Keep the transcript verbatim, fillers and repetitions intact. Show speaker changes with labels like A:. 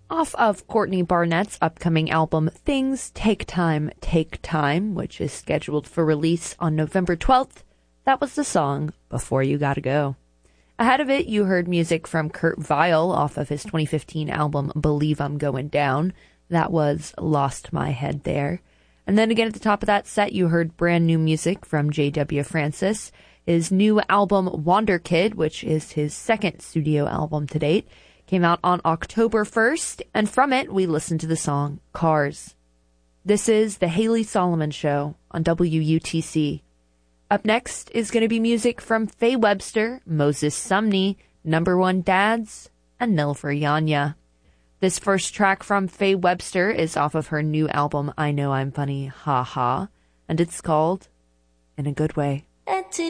A: Off of Courtney Barnett's upcoming album, Things Take Time, Take Time, which is scheduled for release on November twelfth, that was the song Before You Gotta Go. Ahead of it, you heard music from Kurt Vile off of his twenty fifteen album, Believe I'm Going Down. That was Lost My Head There. And then again at the top of that set, you heard brand new music from J W. Francis. His new album, Wander Kid, which is his second studio album to date, came out on October first, and from it, we listened to the song Cars. This is The Haley Solomon Show on W U T C. Up next is going to be music from Faye Webster, Moses Sumney, Number One Dads, and Nilfer Yanya. This first track from Faye Webster is off of her new album, I Know I'm Funny, Ha Ha, and it's called In a Good Way.
B: Empty